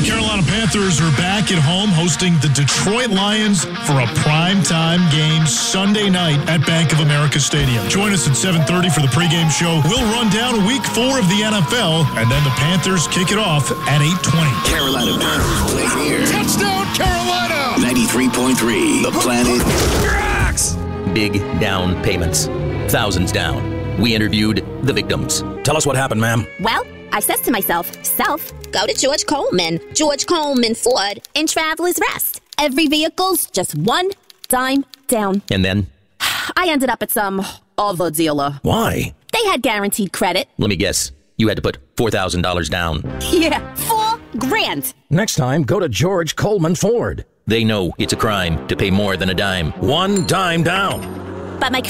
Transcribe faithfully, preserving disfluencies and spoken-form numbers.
Carolina Panthers are back at home hosting the Detroit Lions for a primetime game Sunday night at Bank of America Stadium. Join us at seven thirty for the pregame show. We'll run down week four of the N F L, and then the Panthers kick it off at eight twenty. Carolina Panthers play here. Touchdown, Carolina! ninety-three point three, The Planet. Big down payments. Thousands down. We interviewed the victims. Tell us what happened, ma'am. Well, I says to myself, self, go to George Coleman, George Coleman Ford, in Travelers Rest. Every vehicle's just one dime down. And then? I ended up at some other dealer. Why? They had guaranteed credit. Let me guess. You had to put four thousand dollars down. Yeah, four grand. Next time, go to George Coleman Ford. They know it's a crime to pay more than a dime. One dime down. But my